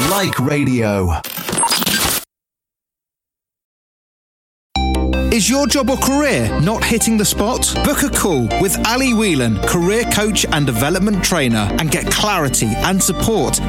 Like Radio. Is your job or career not hitting the spot? Book a call with Ali Whelan, career coach and development trainer, and get clarity and support